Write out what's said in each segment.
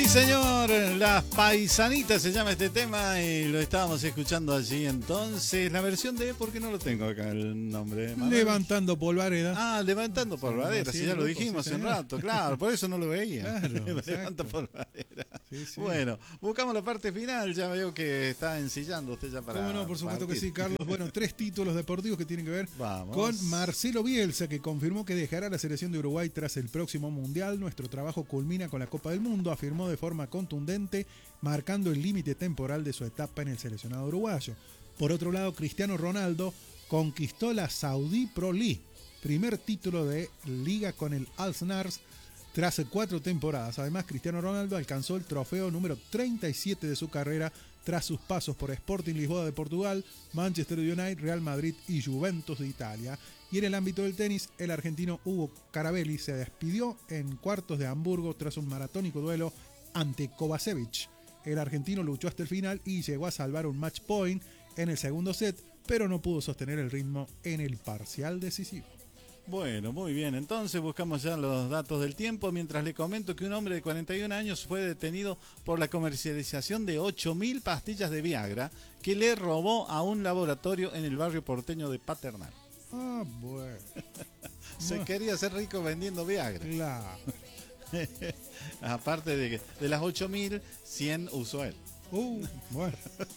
Sí, señor, Las Paisanitas se llama este tema y lo estábamos escuchando allí entonces. La versión de, ¿por qué no lo tengo acá el nombre? Manuel? Levantando polvareda. Ah, Levantando Polvareda, si ya lo dijimos sí, hace un rato, claro, por eso no lo veía. Claro, Levanta Polvareda. Sí, sí. Bueno, buscamos la parte final, ya veo que está ensillando usted ya para. ¿Cómo no? Por supuesto que partir. sí, Carlos. Bueno, 3 títulos deportivos que tienen que ver Vamos. con Marcelo Bielsa, que confirmó que dejará la selección de Uruguay tras el próximo Mundial. Nuestro trabajo culmina con la Copa del Mundo, afirmó de forma contundente, marcando el límite temporal de su etapa en el seleccionado uruguayo. Por otro lado, Cristiano Ronaldo conquistó la Saudi Pro League, primer título de liga con el Al-Nassr tras 4 temporadas. Además, Cristiano Ronaldo alcanzó el trofeo número 37 de su carrera tras sus pasos por Sporting Lisboa de Portugal, Manchester United, Real Madrid y Juventus de Italia. Y en el ámbito del tenis, el argentino Hugo Carabelli se despidió en cuartos de Hamburgo tras un maratónico duelo ante Kovacevic. El argentino luchó hasta el final y llegó a salvar un match point en el segundo set, pero no pudo sostener el ritmo en el parcial decisivo. Bueno, muy bien, entonces buscamos ya los datos del tiempo, mientras le comento que un hombre de 41 años fue detenido por la comercialización de 8.000 pastillas de Viagra que le robó a un laboratorio en el barrio porteño de Paternal. Ah, bueno. Se quería hacer rico vendiendo Viagra. Claro. Aparte de las 8.000, 100 usó él. Bueno.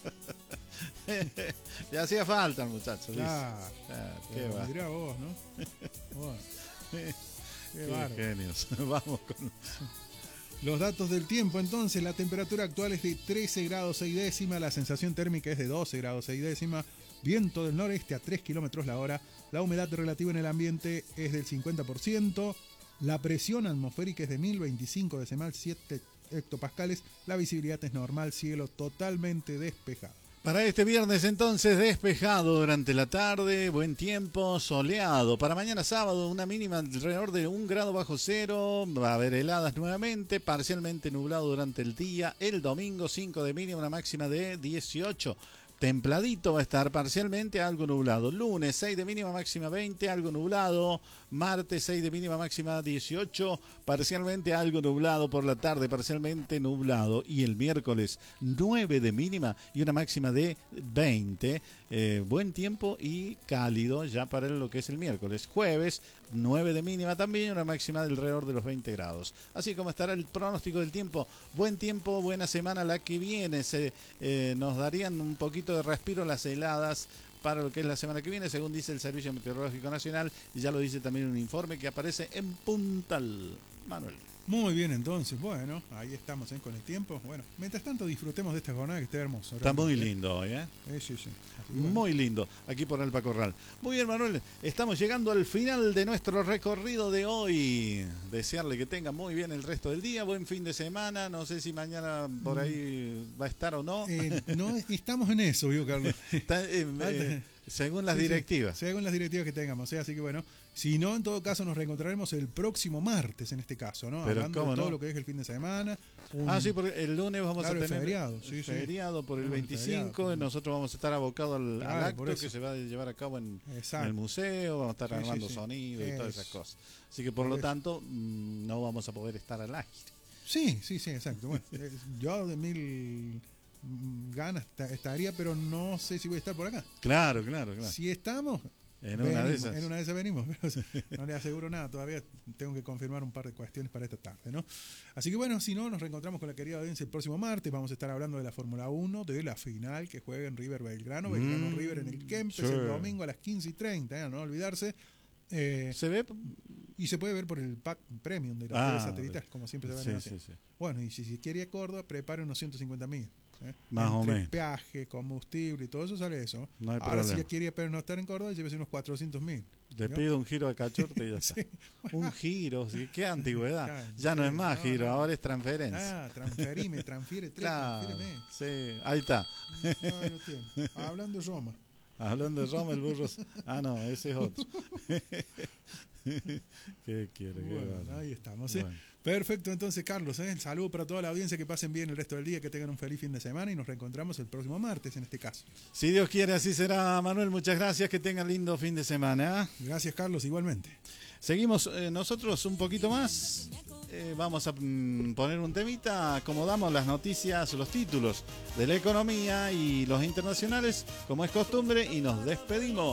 Le hacía falta al muchacho. Claro. Qué va. Mirá vos, ¿no? Bueno. Qué genios. Vamos con los datos del tiempo. Entonces, la temperatura actual es de 13 grados 6 décimas, la sensación térmica es de 12 grados 6 décimas, viento del noreste a 3 kilómetros la hora, la humedad relativa en el ambiente es del 50%, la presión atmosférica es de 1025 decimal 7 hectopascales, la visibilidad es normal, cielo totalmente despejado. Para este viernes entonces despejado durante la tarde, buen tiempo, soleado. Para mañana sábado una mínima alrededor de 1 grado bajo cero, va a haber heladas nuevamente, parcialmente nublado durante el día. El domingo 5 de mínima, una máxima de 18. Templadito va a estar, parcialmente algo nublado. Lunes 6 de mínima, máxima 20, algo nublado. Martes 6 de mínima, máxima 18, parcialmente algo nublado por la tarde, parcialmente nublado. Y el miércoles 9 de mínima y una máxima de 20. Buen tiempo y cálido ya para lo que es el miércoles. Jueves 9 de mínima también, una máxima de alrededor de los 20 grados. Así como estará el pronóstico del tiempo. Buen tiempo, buena semana la que viene. Nos darían un poquito de respiro las heladas para lo que es la semana que viene, según dice el Servicio Meteorológico Nacional, y ya lo dice también un informe que aparece en Puntal. Manuel. Muy bien, entonces, bueno, ahí estamos con el tiempo. Bueno, mientras tanto disfrutemos de esta jornada que está hermosa. Está muy lindo hoy, ¿eh? Sí. Muy lindo, aquí por Alpa Corral. Muy bien, Manuel, estamos llegando al final de nuestro recorrido de hoy. Desearle que tenga muy bien el resto del día, buen fin de semana. No sé si mañana por ahí va a estar o no. No, estamos en eso, ¿vio, Carlos? Según las directivas. Según las directivas que tengamos, así que bueno, si no, en todo caso nos reencontraremos el próximo martes en este caso, ¿no? Pero hablando de todo lo que es el fin de semana. Sí, porque el lunes vamos a tener feriado, feriado por el 25, feriado. Nosotros vamos a estar abocados al acto que se va a llevar a cabo en el museo, vamos a estar armando sonido y todas esas cosas. Así que por lo tanto no vamos a poder estar al aire. Sí, exacto. Bueno, yo de 1000 ganas estaría, pero no sé si voy a estar por acá. Claro. Si estamos, en una de esas venimos, pero no le aseguro nada, todavía tengo que confirmar un par de cuestiones para esta tarde, ¿no? Así que bueno, si no, nos reencontramos con la querida audiencia el próximo martes, vamos a estar hablando de la Fórmula 1, de la final que juega en River Belgrano River en el Kempes el domingo a las 15:30, no olvidarse. ¿Se ve? Y se puede ver por el pack premium de la TV satelital, como siempre se ven así. Bueno, y si quiere ir a Córdoba, prepare unos 150.000. Más o menos. Peaje, combustible y todo eso sale eso. No hay Ahora, problema. si ya quiere pero no estar en Córdoba, llévese unos 400.000. Le pido un giro a Cachorte y ya está. Un giro, ¿sí? ¿Qué antigüedad? Ya no es más giro, ahora es transferencia. Transfiere 3, claro, transfiéreme. Sí, ahí está. Hablando de Roma. Hablando de Roma, el burro. No, ese es otro. ¿Qué quiere? Bueno, ahí estamos. Bueno. Perfecto, entonces, Carlos, saludo para toda la audiencia, que pasen bien el resto del día, que tengan un feliz fin de semana y nos reencontramos el próximo martes en este caso. Si Dios quiere, así será, Manuel. Muchas gracias, que tengan lindo fin de semana. Gracias, Carlos, igualmente. Seguimos nosotros un poquito más. vamos a poner un temita, acomodamos las noticias, los títulos de la economía y los internacionales, como es costumbre, y nos despedimos.